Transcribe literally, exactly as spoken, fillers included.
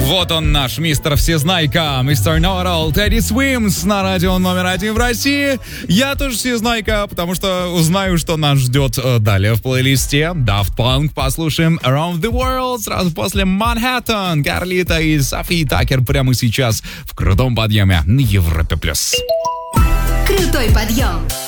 Вот он, наш мистер Всезнайка, мистер Know-it-all, Teddy Swims на радио номер один в России. Я тоже Всезнайка, потому что узнаю, что нас ждет э, далее в плейлисте. Daft Punk, послушаем Around the World, сразу после Manhattan, Карлита и Софи Такер прямо сейчас в крутом подъеме на Европе+. Крутой подъем.